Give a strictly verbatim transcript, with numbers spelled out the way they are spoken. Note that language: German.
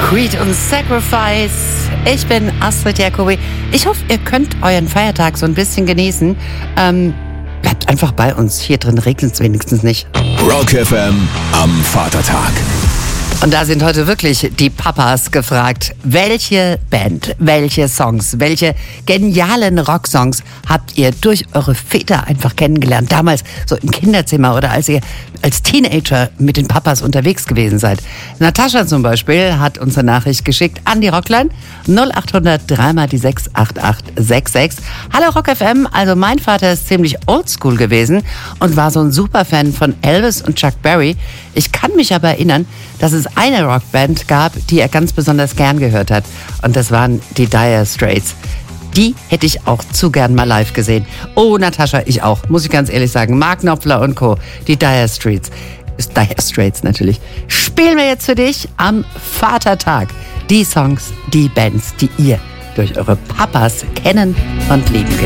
Creed und Sacrifice. Ich bin Astrid Jacobi. Ich hoffe, ihr könnt euren Feiertag so ein bisschen genießen. Ähm, bleibt einfach bei uns. Hier drin regnet es wenigstens nicht. Rock F M am Vatertag. Und da sind heute wirklich die Papas gefragt. Welche Band, welche Songs, welche genialen Rocksongs habt ihr durch eure Väter einfach kennengelernt? Damals so im Kinderzimmer oder als ihr als Teenager mit den Papas unterwegs gewesen seid. Natascha zum Beispiel hat uns eine Nachricht geschickt an die Rockline null acht hundert drei mal die sechs acht acht sechs sechs. Hallo Rock F M, also mein Vater ist ziemlich oldschool gewesen und war so ein Superfan von Elvis und Chuck Berry. Ich kann mich aber erinnern, dass es eine Rockband gab, die er ganz besonders gern gehört hat. Und das waren die Dire Straits. Die hätte ich auch zu gern mal live gesehen. Oh, Natascha, ich auch, muss ich ganz ehrlich sagen. Mark Knopfler und Co., die Dire Straits. Dire Straits natürlich. Spielen wir jetzt für dich am Vatertag die Songs, die Bands, die ihr durch eure Papas kennen und lieben gelernt.